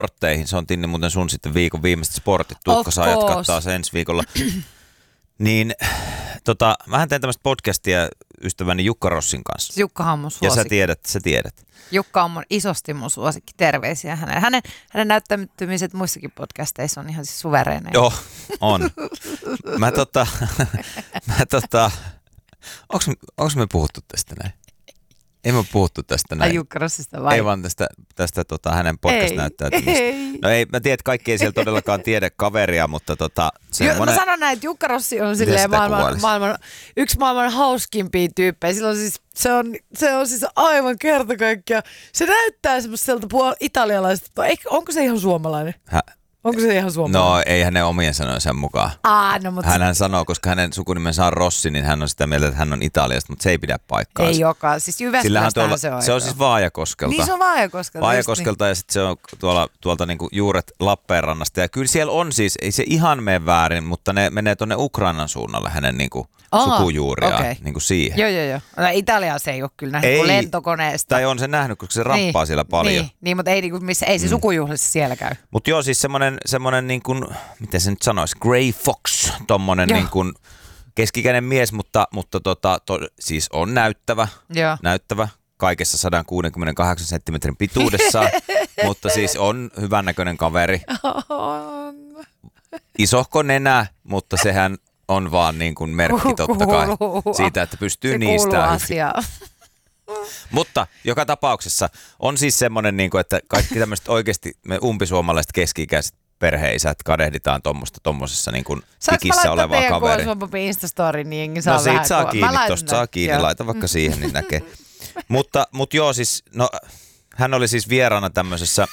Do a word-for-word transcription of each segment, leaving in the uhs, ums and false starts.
sportteihin. Se on Tinni muuten sun sitten viikon viimeiset sportit. Tuukka saa jatkaa taas ensi viikolla. Niin, tota, mähän teen tämmöistä podcastia ystäväni Jukka Rossin kanssa. Jukkahan on mun suosikki. Ja sä tiedät, sä tiedät. Jukka on mun isosti mun suosikki. Terveisiä hänelle. Hänen, hänen näyttämättömiset muissakin podcasteissa on ihan siis suvereeneja. Joo, on. Mä tota, mä tota, onks, onks me puhuttu tästä näin? Ei me puhuttu tästä näin. Ai Jukka Rossista vai? Ei vaan tästä, tästä tota, hänen podcast-näyttäytymistä. Ei. No ei, mä tiedän, että kaikki ei siellä todellakaan tiedä kaveria, mutta tota... Semmoinen... Mä sanon näin, että Jukka Rossi on silleen maailman, maailman, yksi maailman hauskimpia tyyppejä. Silloin siis, se, on, se on siis aivan kerta kaikkiaan. Se näyttää semmoiselta puol- italialaista. Onko se ihan suomalainen? Hä? Onko se ihan suomalainen? No ei hänen omien sanojen sen mukaan. Aa, no, mutta Hänhän sanoo, koska hänen sukunimensä on Rossi, niin hän on sitä mieltä, että hän on Italiasta, mutta se ei pidä paikkaa. Ei joka, siis Jyväskylästähän se on. Se on siis Vaajakoskelta. Niin se on Vaajakoskelta. Vaajakoskelta ja sitten se on tuolla, tuolta niinku juuret Lappeenrannasta. Ja kyllä siellä on siis, ei se ihan mene väärin, mutta ne menee tuonne Ukrainan suunnalle hänen niinku sukujuuriaan okay. niinku siihen. Joo, joo, joo. No, Italia se ei ole kyllä nähnyt kuin lentokoneesta. Tai on se nähnyt, koska se rampaa niin, siellä paljon. Niin, niin mutta ei, niinku, missä, ei se mm. sukujuhlissa siellä käy. Mutta joo, siis semmoinen, semmoinen niin kuin, miten se nyt sanoisi, Grey Fox, tommonen niin kuin keskikäinen mies, mutta, mutta tota, to, siis on näyttävä, joo. näyttävä kaikessa sata kuusikymmentäkahdeksan senttimetrin pituudessa, mutta siis on hyvännäköinen kaveri. Isohko nenä, mutta sehän on vaan niin kuin merkki totta kai siitä, että pystyy niistämään. Mutta joka tapauksessa on siis semmoinen, niin kuin, että kaikki tämmöiset oikeasti me umpisuomalaiset keski-ikäiset perheisät kadehditaan tuommoista tuommoisessa niin kuin tikissä olevaa kaveria. Saanko mä Instastorin, niin jengi saa no vähän siitä saa kuva. kiinni, tosta saa kiinni, joo. Laita vaikka siihen, niin näkee. mutta, mutta joo siis, no hän oli siis vieraana tämmöisessä...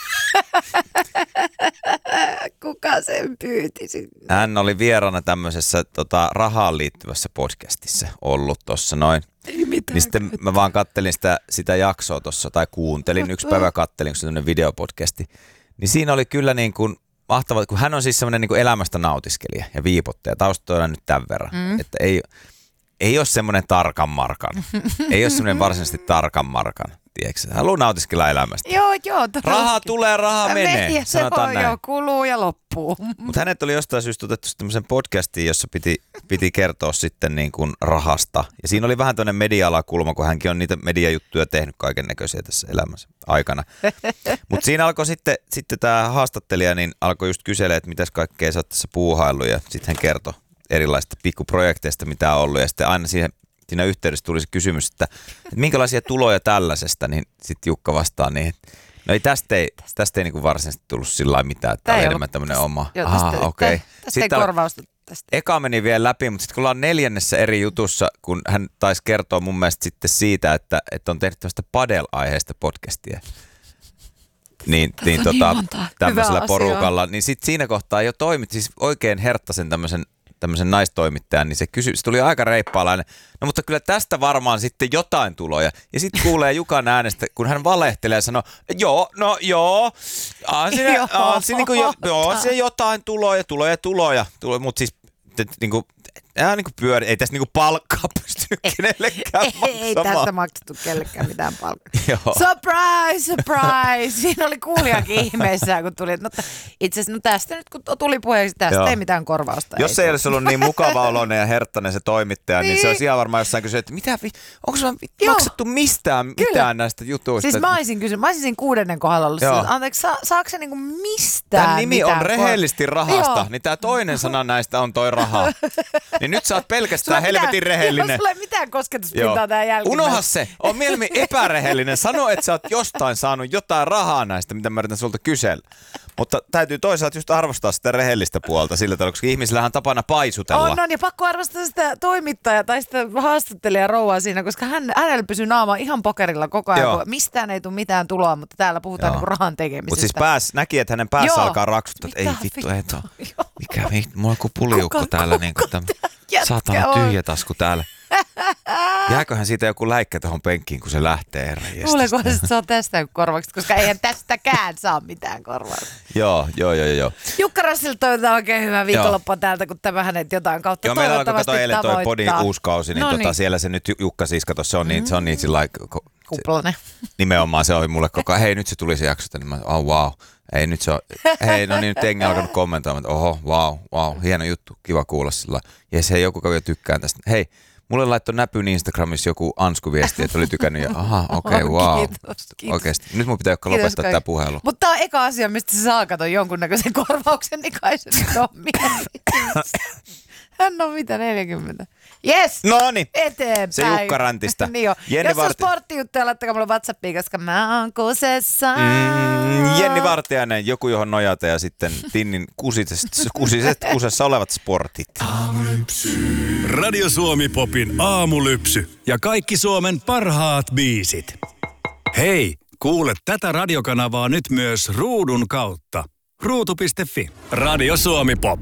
Kuka sen pyyti sinne? Hän oli vieraana tämmöisessä tota, rahaan liittyvässä podcastissa ollut tuossa noin. Ei mitään. Niin sitten mä vaan kattelin sitä, sitä jaksoa tuossa, tai kuuntelin, yksi päivä kattelin, kun se tämmöinen videopodcasti. Niin siinä oli kyllä niin kuin mahtavaa, kun hän on siis semmoinen niin kuin elämästä nautiskelija ja viipottaja. Taustoilla nyt tämän verran, mm. että ei, ei ole semmoinen tarkan markan. Ei ole semmoinen varsinaisesti tarkan markan. Tiedätkö? Haluaa nautiskella elämästä. Joo, joo. Raha tulee, raha menee. Ja se on jo, kuluu ja loppuu. Mutta hänet oli jostain syystä otettu tämmöisen podcastiin, jossa piti, piti kertoa sitten niin kuin rahasta. Ja siinä oli vähän tämmöinen media-alakulma, kun hänkin on niitä mediajuttuja tehnyt kaiken näköisiä tässä elämässä aikana. Mutta siinä alkoi sitten, sitten tämä haastattelija, niin alkoi just kyselemään, että mitäs kaikkea sä oot tässä puuhaillut. Ja sitten hän kertoi erilaisista pikkuprojekteista, mitä on ollut. Ja sitten aina siihen... Siinä yhteydessä tuli se kysymys, että, että minkälaisia tuloja tällaisesta, niin sitten Jukka vastaa niin, että no ei tästä ei, tästä ei niin kuin varsinaisesti tullut sillä lailla mitään, että tämä oli enemmän tämmöinen oma. Joo, tästä, Aha, okei. Okay. Tästä ei korvausta tästä. Eka meni vielä läpi, mutta sitten kun ollaan neljännessä eri jutussa, kun hän taisi kertoa mun mielestä sitten siitä, että, että on tehnyt tämmöistä padel-aiheista podcastia. Niin, niin tota, tämmöisellä porukalla, niin sitten siinä kohtaa jo toimit, siis oikein herttasen tämmöisen tämmöisen naistoimittajan, niin se kysyi, se tuli aika reippaalainen, no mutta kyllä tästä varmaan sitten jotain tuloja. Ja sitten kuulee Jukan äänestä, kun hän valehtelee ja sanoo, joo, no joo, on siinä, on siinä, niin kuin, joo, se jotain tuloja, tuloja, tuloja, tuloja mutta siis niin kuin, Ää, niin kuin pyöri. Ei tästä niin kuin palkkaa pystynyt kenellekään maksamaan. Ei tästä maksettu kellekään mitään palkkaa. Surprise, surprise. Siinä oli kuulijakin ihmeissään, kun tuli. No, itse asiassa no tästä nyt, kun tuli puheeksi, tästä Joo. ei mitään korvausta. Jos ei, ei olisi ollut niin mukava oloinen ja herttainen se toimittaja, niin, niin se olisi ihan varmaan jossain kysynyt, että mitä, onko sulla maksettu mistään mitään Kyllä. näistä jutuista? Siis mä olisin kysynyt, mä olisin siinä kuudennen kohdalla ollut sillä, anteeksi, sa, saako se niinku mistään Tämän nimi on rehellisesti kor- rahasta, Joo. niin tämä toinen sana näistä on toi raha. Niin nyt sä oot pelkästään helvetin mitään, rehellinen. Jos sulla ei mitään kosketuspintaa tää jälkeen. Unoha se. On mieluummin epärehellinen. Sano, että sä oot jostain saanut jotain rahaa näistä, mitä mä yritän sulta kysellä. Mutta täytyy toisaalta just arvostaa sitä rehellistä puolta sillä tavalla, koska ihmisillähän on tapana paisutella. On, on, ja pakko arvostaa sitä toimittajaa tai sitä haastattelijaa rouvaa siinä, koska hän, hänellä pysyy naama ihan pokerilla koko ajan. Joo. Mistään ei tule mitään tuloa, mutta täällä puhutaan niinku rahan tekemisestä. Mutta siis pääs, näki, että hänen päässä Joo. alkaa raksuttaa, että ei vittu, ei tuo. Mikä vittu, mulla on kuin puliukko täällä. Niin kuin saatana tyhjä tasku täällä. Jääköhän siitä joku läikkä tuohon penkkiin, kun se lähtee herranjestas. Luulenko, että saa tästä korvaukset, koska eihän tästäkään saa mitään korvausta. Joo, joo, joo, joo. Jukka Rossille toivotaan oikein hyvää viikonloppua täältä, kun tämä hänet jotain kautta joo, toivottavasti tavoittaa. Joo, meillä alkoi katsoa eilen toi Podin uusi kausi, niin, no tota, niin. siellä se nyt Jukka siis, kato, se on niin, se on niin sillä lailla. Kuplainen. Nimenomaan se oli mulle koko ajan, hei nyt se tuli se jakso, niin mä, oh wow. Ei nyt se on, hei no niin, nyt jengi alkanut kommentoimaan, että oho, vau, wow, vau, wow, hieno juttu, kiva kuulla sillä. Jes, hei, joku kävi tykkään tästä. Hei, mulle laittoi näpyn Instagramissa joku Ansku-viesti, että oli tykännyt ja aha, okei, okay, wow. Kiitos, kiitos. Oikeesti, nyt mun pitää jotka lopettaa tää puhelu. Mutta tää on eka asia, mistä sä saa katsoa jonkunnäköisen korvauksen, niin kai se nyt on mielessä. Hän on mitä, neljäkymmentä. Jes! Noniin. Eteenpäin. Se Jukka Rantista. Niin Jenni Jos Varti... on sporttijuttuja, laittakaa mulle WhatsAppiin, koska mä oon kusessa. Mm, Jenni Vartiainen, joku johon nojata ja sitten Tinnin kusiset, kusiset kusessa olevat sportit. Aamulypsy. Radio Suomi Popin aamulypsy ja kaikki Suomen parhaat biisit. Hei, kuule tätä radiokanavaa nyt myös ruudun kautta. ruutu piste fi. Radio Suomi Pop.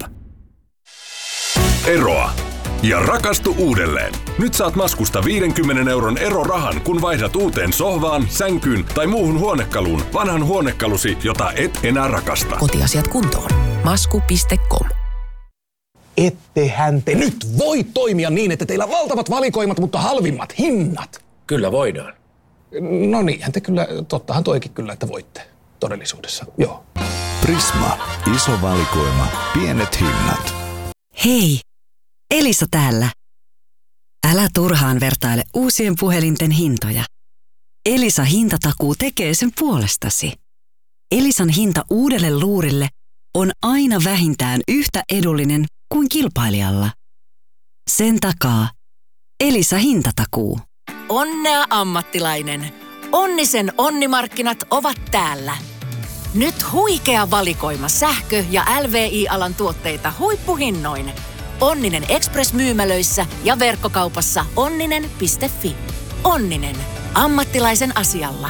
Eroa ja rakastu uudelleen. Nyt saat Maskusta viidenkymmenen euron erorahan, kun vaihdat uuteen sohvaan, sänkyyn tai muuhun huonekaluun vanhan huonekalusi, jota et enää rakasta. Kotiasiat kuntoon. masku piste com. Ettehän te nyt voi toimia niin, että teillä on valtavat valikoimat, mutta halvimmat hinnat. Kyllä voidaan. No niinhän te kyllä, tottahan toikin kyllä, että voitte todellisuudessa, joo. Prisma. Iso valikoima. Pienet hinnat. Hei, Elisa täällä. Älä turhaan vertaile uusien puhelinten hintoja. Elisa hintatakuu tekee sen puolestasi. Elisan hinta uudelle luurille on aina vähintään yhtä edullinen kuin kilpailijalla. Sen takaa Elisa hintatakuu. Onnea ammattilainen. Onnisen onnimarkkinat ovat täällä. Nyt huikea valikoima sähkö- ja L V I-alan tuotteita huippuhinnoin. Onninen Express-myymälöissä ja verkkokaupassa onninen piste fi. Onninen. Ammattilaisen asialla.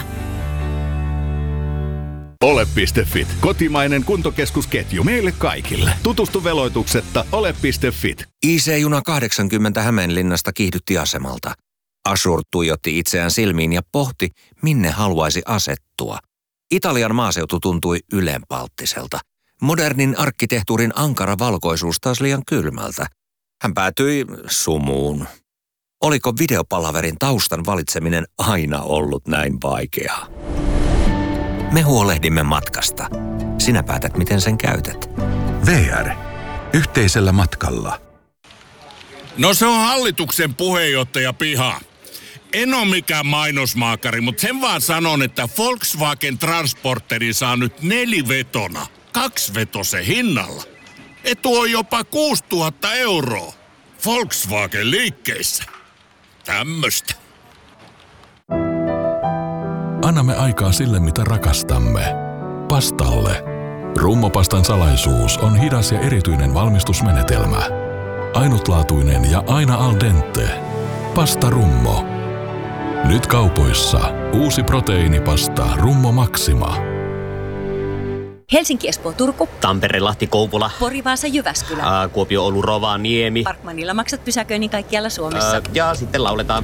Ole piste fit. Kotimainen kuntokeskusketju meille kaikille. Tutustu veloituksetta ole piste fit. I C-juna kahdeksankymmentä Hämeenlinnasta kiihdytti asemalta. Ashur tuijotti itseään silmiin ja pohti, minne haluaisi asettua. Italian maaseutu tuntui ylenpalttiselta. Modernin arkkitehtuurin ankara valkoisuus taas liian kylmältä. Hän päätyi sumuun. Oliko videopalaverin taustan valitseminen aina ollut näin vaikeaa? Me huolehdimme matkasta. Sinä päätät, miten sen käytät. V R. Yhteisellä matkalla. No se on hallituksen puheenjohtaja piha. En ole mikään mainosmaakari, mutta sen vaan sanon, että Volkswagen Transporteri saa nyt nelivetona, kaksivetosen hinnalla. Etu on jopa kuusituhatta euroa. Volkswagen liikkeissä. Tämmöstä. Annamme aikaa sille, mitä rakastamme. Pastalle. Rummopastan salaisuus on hidas ja erityinen valmistusmenetelmä. Ainutlaatuinen ja aina al dente. Pasta Rummo. Nyt kaupoissa uusi proteiinipasta Rummo Maxima. Helsinki, Espoo, Turku. Tampere, Lahti, Kouvola. Pori, Vaasa, Jyväskylä. Ää, Kuopio, Oulu, Rovaniemi. Parkmanilla maksat pysäköinnin kaikkialla Suomessa. Ää, ja sitten lauletaan.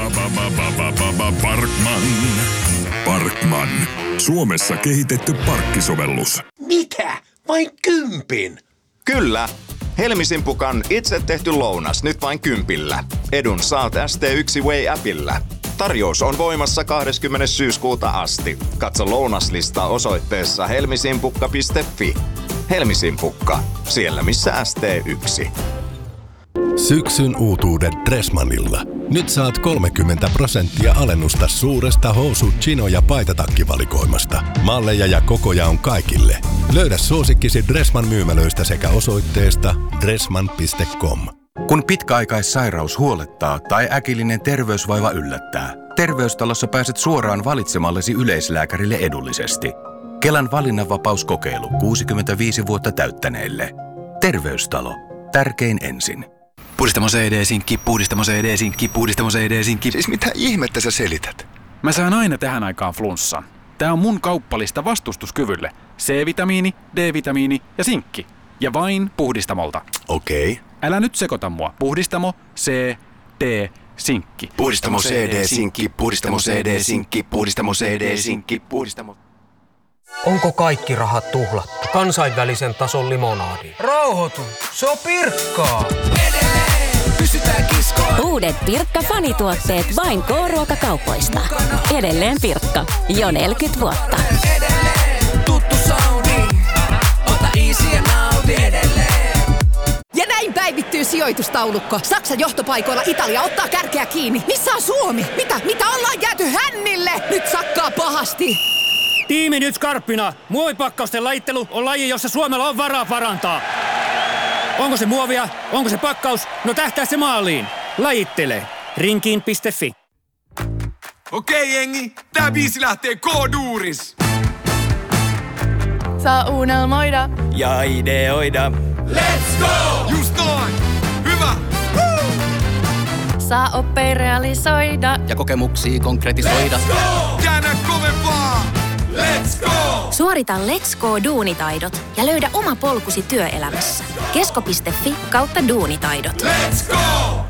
Parkman. Parkman. Suomessa kehitetty parkkisovellus. Mitä? Vain kympin? Kyllä. Helmisimpukan itse tehty lounas nyt vain kympillä. Edun saat S T yksi Way-appillä. Tarjous on voimassa kahdeskymmenes syyskuuta asti. Katso lounaslistaa osoitteessa helmisimpukka piste fi. Helmisimpukka, siellä missä S T yksi. Syksyn uutuudet Dressmanilla. Nyt saat kolmekymmentä prosenttia alennusta suuresta housu-, chino- ja paitatakkivalikoimasta. Malleja ja kokoja on kaikille. Löydä suosikkisi Dressman myymälöistä sekä osoitteesta dressman piste com. Kun pitkäaikaissairaus huolettaa tai äkillinen terveysvaiva yllättää, Terveystalossa pääset suoraan valitsemallesi yleislääkärille edullisesti. Kelan valinnanvapauskokeilu kuusikymmentäviisi vuotta täyttäneille. Terveystalo. Tärkein ensin. Puhdistamo C D-sinkki, puhdistamo C D-sinkki, puhdistamo C D-sinkki. Siis mitä ihmettä sä selität? Mä saan aina tähän aikaan flunssan. Tää on mun kauppalista vastustuskyvylle. C-vitamiini, D-vitamiini ja sinkki. Ja vain Puhdistamolta. Okei. Okay. Älä nyt sekoita mua. Puhdistamo, C, D, sinkki. Puhdistamo C D-sinkki, puhdistamo C D-sinkki, puhdistamo C D-sinkki, puhdistamo... Onko kaikki rahat tuhlattu? Kansainvälisen tason limonaadi. Rauhoitu, se on Pirkkaa. Uudet Pirkka-fanituotteet vain K-ruokakaupoista. Edelleen Pirkka. Jo neljäkymmentä vuotta. Tuttu soundi. sijoitustaulukko. Saksan johtopaikoilla Italia ottaa kärkeä kiinni. Missä on Suomi? Mitä? Mitä ollaan jääty hännille? Nyt sakkaa pahasti. Tiimi nyt skarppina. Muovipakkausten lajittelu on laji, jossa Suomella on varaa parantaa. Onko se muovia? Onko se pakkaus? No tähtää se maaliin. Lajittele. Rinkiin piste fi. Okei jengi, tää biisi lähtee K-duuris. Saa unelmoida Ja ideoida. Let's go! Just noin! Hyvä! Woo! Saa oppia realisoida Ja kokemuksia konkretisoida. Let's go! Käännä kovempaa! Let's go! Suorita Let's Go duunitaidot ja löydä oma polkusi työelämässä. kesko piste fi kautta duunitaidot. Let's go!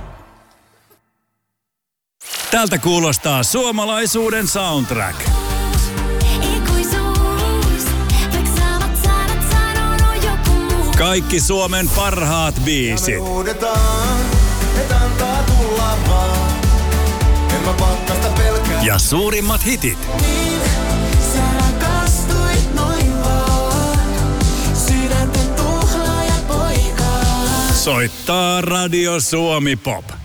Tältä kuulostaa suomalaisuuden soundtrack. Kaikki Suomen parhaat biisit. Ja suurimmat hitit. Soittaa Radio Suomi Pop.